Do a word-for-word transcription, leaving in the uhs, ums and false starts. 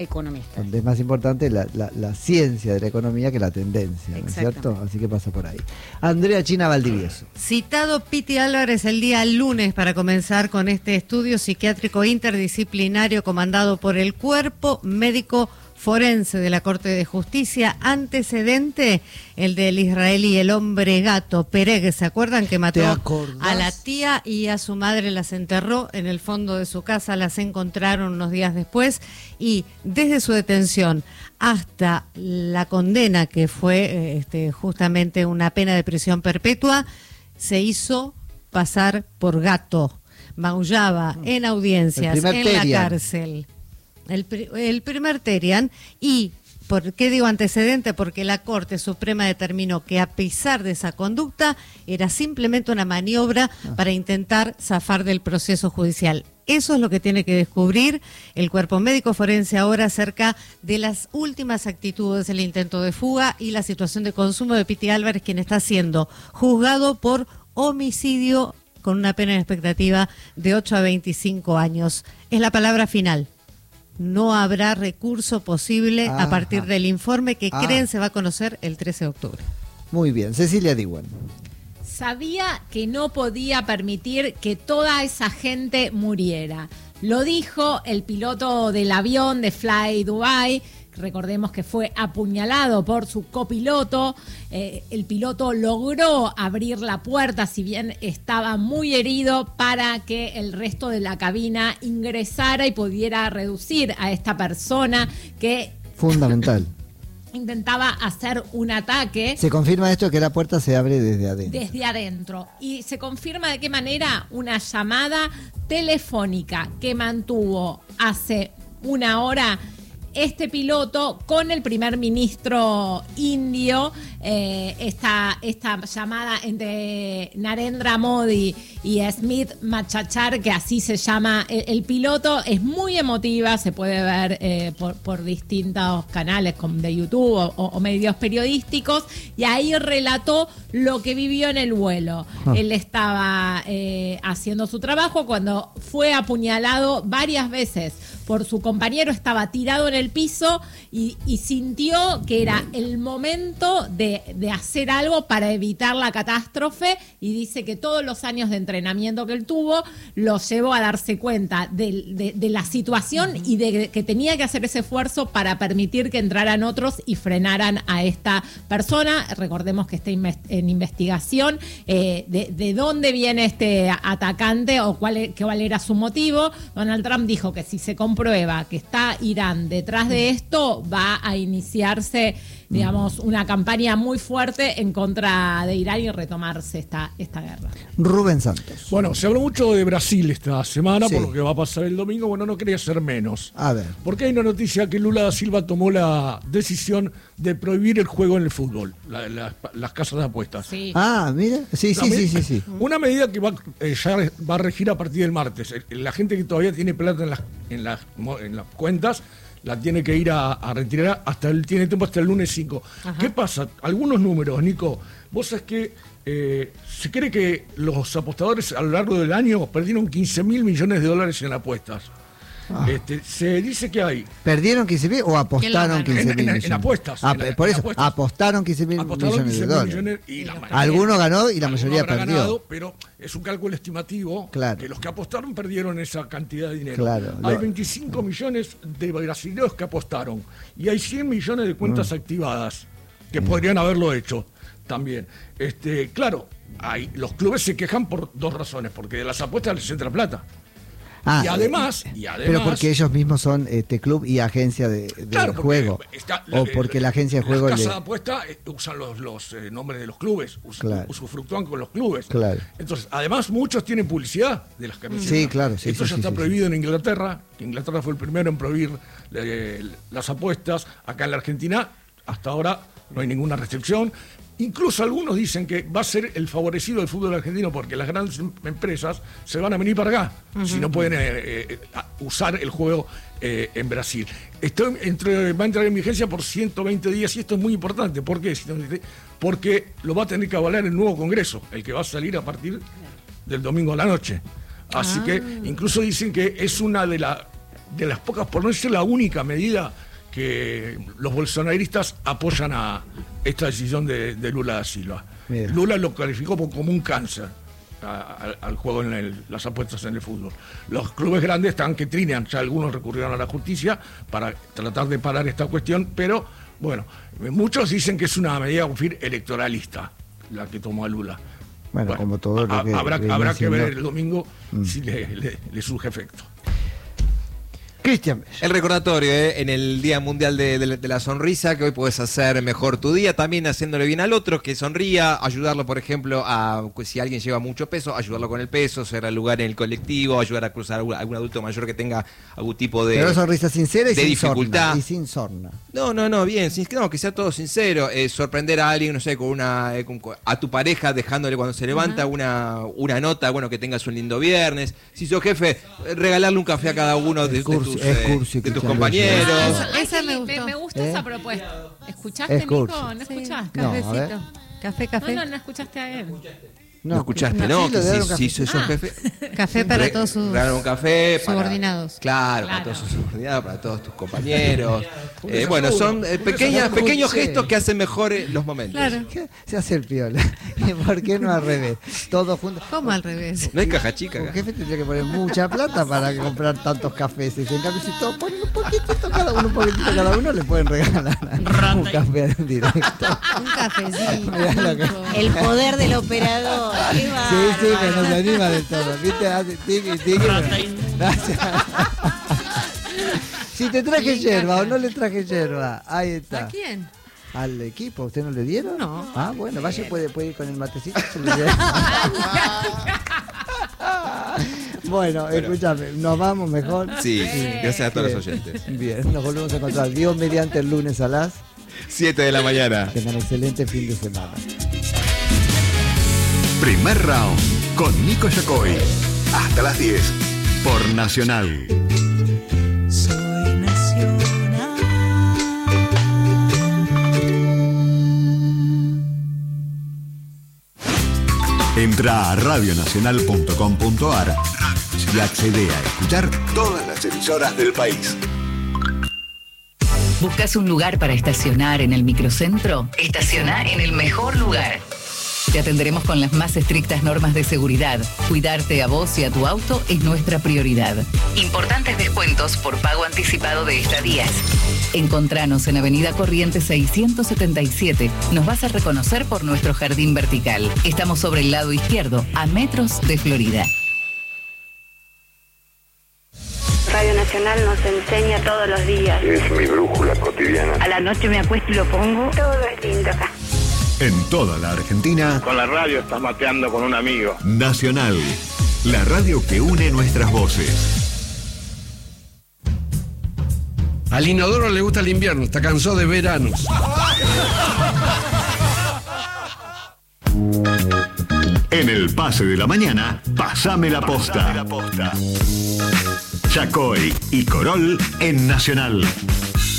economista. Donde es más importante la, la, la ciencia de la economía que la tendencia, ¿no es cierto? Así que pasa por ahí. Andrea China Valdivieso. Citado Piti Álvarez el día lunes para comenzar con este estudio psiquiátrico interdisciplinario comandado por el Cuerpo Médico Forense de la Corte de Justicia, antecedente el del israelí, el hombre gato Pereg. ¿Se acuerdan que mató a la tía y a su madre las enterró en el fondo de su casa? Las encontraron unos días después y desde su detención hasta la condena, que fue este, justamente una pena de prisión perpetua, se hizo pasar por gato. Maullaba en audiencias, en Terian. La cárcel. El, el primer Terian. ¿Y por qué digo antecedente? Porque la Corte Suprema determinó que a pesar de esa conducta era simplemente una maniobra ah. para intentar zafar del proceso judicial. Eso es lo que tiene que descubrir el Cuerpo Médico Forense ahora acerca de las últimas actitudes del intento de fuga y la situación de consumo de Piti Álvarez, quien está siendo juzgado por homicidio con una pena en expectativa de ocho a veinticinco años. Es la palabra final. No habrá recurso posible Ajá. a partir del informe que Ajá. creen se va a conocer el trece de octubre. Muy bien, Cecilia Diwan. Sabía que no podía permitir que toda esa gente muriera. Lo dijo el piloto del avión de Fly Dubai. Recordemos que fue apuñalado por su copiloto. Eh, el piloto logró abrir la puerta, si bien estaba muy herido, para que el resto de la cabina ingresara y pudiera reducir a esta persona que... Fundamental. intentaba hacer un ataque. Se confirma esto, que la puerta se abre desde adentro. Desde adentro. Y se confirma de qué manera una llamada telefónica que mantuvo hace una hora este piloto con el primer ministro indio. Eh, esta, esta llamada entre Narendra Modi y Smith Machachar, que así se llama el, el piloto, es muy emotiva, se puede ver eh, por, por distintos canales como de YouTube o, o medios periodísticos, y ahí relató lo que vivió en el vuelo. Ah. Él estaba eh, haciendo su trabajo cuando fue apuñalado varias veces por su compañero, estaba tirado en el piso y, y sintió que era el momento de, de hacer algo para evitar la catástrofe, y dice que todos los años de entrenamiento que él tuvo lo llevó a darse cuenta de, de, de la situación y de que tenía que hacer ese esfuerzo para permitir que entraran otros y frenaran a esta persona. Recordemos que está en investigación eh, de, de dónde viene este atacante o cuál, cuál era su motivo. Donald Trump dijo que si se comprueba que está Irán detrás de esto, va a iniciarse, digamos, una campaña muy fuerte en contra de Irán y retomarse esta, esta guerra. Rubén Santos. Bueno, se habló mucho de Brasil esta semana, sí, por lo que va a pasar el domingo. Bueno, no quería ser menos. A ver. Porque hay una noticia que Lula da Silva tomó la decisión de prohibir el juego en el fútbol, la, la, las casas de apuestas. Sí. Ah, mira. Sí, sí, sí, sí, sí. Una medida que va, eh, ya va a regir a partir del martes. La gente que todavía tiene plata en las, en las, en las cuentas la tiene que ir a, a retirar, hasta el, tiene tiempo hasta el lunes cinco. Ajá. ¿Qué pasa? Algunos números, Nico. Vos sabés que eh, se cree que los apostadores a lo largo del año perdieron quince mil millones de dólares en apuestas. Ah. Este, se dice que hay... ¿Perdieron quince mil o apostaron quince mil millones? En, en apuestas. Ah, en la, por en eso, apuestas. apostaron quince mil millones de dólares. Millones y la Alguno ganó y la mayoría perdió. Ganado, pero es un cálculo estimativo, claro, que los que apostaron perdieron esa cantidad de dinero. Claro, hay lo... veinticinco millones de brasileños que apostaron y hay cien millones de cuentas mm. activadas que mm. podrían haberlo hecho también. Este, claro, hay, los clubes se quejan por dos razones, porque de las apuestas les entra plata. Ah, y además, y además, pero porque ellos mismos son este club y agencia de, de claro, juego, está, o porque la, la agencia de juego las casas le... de apuesta eh, usan los, los eh, nombres de los clubes, us, claro, usufructúan con los clubes. Claro. Entonces, además muchos tienen publicidad de las camisetas. Sí, claro. Sí, Esto sí, ya sí, está sí, prohibido sí. en Inglaterra, que Inglaterra fue el primero en prohibir eh, las apuestas. Acá en la Argentina, hasta ahora no hay ninguna restricción. Incluso algunos dicen que va a ser el favorecido del fútbol argentino porque las grandes empresas se van a venir para acá, uh-huh, si no pueden eh, eh, usar el juego eh, en Brasil. Esto entre, va a entrar en vigencia por ciento veinte días y esto es muy importante. ¿Por qué? Porque lo va a tener que avalar el nuevo Congreso, el que va a salir a partir del domingo a la noche. Así ah. que incluso dicen que es una de las de las pocas, por no decir la única medida que los bolsonaristas apoyan a esta decisión de, de Lula da Silva. Bien. Lula lo calificó como un cáncer a, a, al juego en el, las apuestas en el fútbol. Los clubes grandes están que trinean, ya algunos recurrieron a la justicia para tratar de parar esta cuestión, pero bueno, muchos dicen que es una medida electoralista la que tomó a Lula. Bueno, bueno como todo lo que... Habrá, habrá que ver el domingo mm. si le, le, le surge efecto. Cristian. El recordatorio, ¿eh? En el Día Mundial de, de, de la Sonrisa, que hoy puedes hacer mejor tu día, también haciéndole bien al otro, que sonría, ayudarlo, por ejemplo, a si alguien lleva mucho peso, ayudarlo con el peso, cerrar lugar en el colectivo, ayudar a cruzar a algún, algún adulto mayor que tenga algún tipo de, Pero sonrisa sincera y de sin dificultad. Sorna, y sin sorna. No, no, no, bien, sin, no, que sea todo sincero, eh, sorprender a alguien, no sé, con una eh, con, a tu pareja, dejándole cuando se levanta uh-huh. una, una nota, bueno, que tengas un lindo viernes. Si sos jefe, regalarle un café a cada uno de, de tus... Es cursi, de tus compañeros. Esa, esa me gustó. Me, me gusta ¿Eh? esa propuesta. ¿Escuchaste, Nico? ¿No escuchaste? Sí, cafecito. No, café, café. No, no, no escuchaste a él. No, no escuchaste, ¿no? Sí, que si, si, si sos ah. jefe. Café para Re, todos sus un café subordinados. Para, claro, claro, para todos sus subordinados, para todos tus compañeros. eh, bueno, son eh, pequeñas, pequeños gestos que hacen mejor eh, los momentos. Claro. Se hace el piola. ¿Por qué no al revés? Todos juntos. ¿Cómo al revés? No hay caja chica. El jefe tendría que poner mucha plata para comprar tantos cafés. Y en cambio, si todos ponen un poquitito cada uno, un poquitito cada uno, le pueden regalar un café en directo. Un cafecito. El poder del operador. Qué va. Sí, sí, pero no se anima del todo. ¿Viste? Hace tiki, tiki. Gracias. Si te traje yerba o no le traje yerba, ahí está. ¿A quién? Al equipo, ¿usted no le dieron? No. Ah, bueno, vaya, puede, puede ir con el matecito. Bueno, bueno, escúchame, nos vamos mejor. Sí, sí. Gracias a todos Bien. los oyentes. Bien, nos volvemos a encontrar Dios mediante el lunes a las siete de la mañana. Tengan excelente fin de semana. Primer round con Nico Yacoy. Hasta las diez por Nacional. Soy Nacional. Entra a radio nacional punto com punto a r y accede a escuchar todas las emisoras del país. ¿Buscas un lugar para estacionar en el microcentro? Estaciona en el mejor lugar. Te atenderemos con las más estrictas normas de seguridad. Cuidarte a vos y a tu auto es nuestra prioridad. Importantes descuentos por pago anticipado de estadías. Encontranos en Avenida Corrientes seiscientos setenta y siete. Nos vas a reconocer por nuestro jardín vertical. Estamos sobre el lado izquierdo, a metros de Florida. Radio Nacional nos enseña todos los días. Es mi brújula cotidiana. A la noche me acuesto y lo pongo. Todo es lindo acá. En toda la Argentina. Con la radio estás mateando con un amigo. Nacional, la radio que une nuestras voces. Al inodoro le gusta el invierno, está cansado de veranos. En el pase de la mañana, pasame la posta. Yacoy y Corol en Nacional.